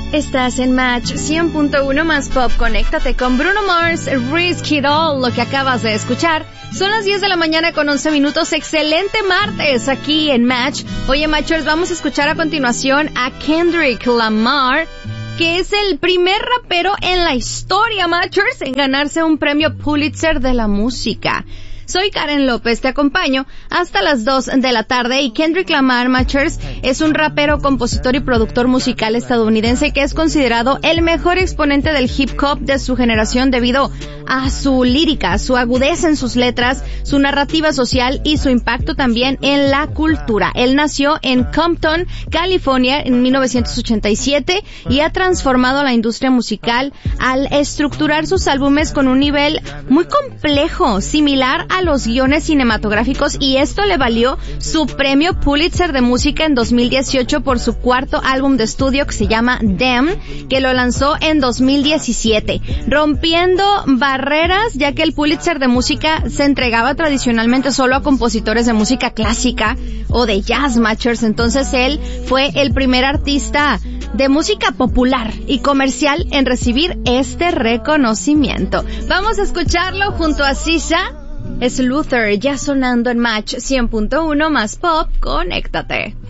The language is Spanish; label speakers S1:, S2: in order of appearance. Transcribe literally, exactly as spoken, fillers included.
S1: Estás en Match cien punto uno más Pop. Conéctate con Bruno Mars, Risk It All. Lo que acabas de escuchar son las diez de la mañana con once minutos. Excelente martes aquí en Match. Oye, Matchers, vamos a escuchar a continuación a Kendrick Lamar, que es el primer rapero en la historia, Matchers, en ganarse un premio Pulitzer de la música. Soy Karen López, te acompaño hasta las dos de la tarde y Kendrick Lamar, Matchers, es un rapero, compositor y productor musical estadounidense que es considerado el mejor exponente del hip hop de su generación debido a su lírica, su agudeza en sus letras, su narrativa social y su impacto también en la cultura. Él nació en Compton, California en mil novecientos ochenta y siete y ha transformado la industria musical al estructurar sus álbumes con un nivel muy complejo, similar a los guiones cinematográficos, y esto le valió su premio Pulitzer de música en dos mil dieciocho por su cuarto álbum de estudio que se llama Damn, que lo lanzó en dos mil diecisiete, rompiendo barreras, ya que el Pulitzer de música se entregaba tradicionalmente solo a compositores de música clásica o de jazz, Matchers. Entonces él fue el primer artista de música popular y comercial en recibir este reconocimiento. Vamos a escucharlo junto a Sisa. Es Luther, ya sonando en Match cien punto uno más Pop. Conéctate.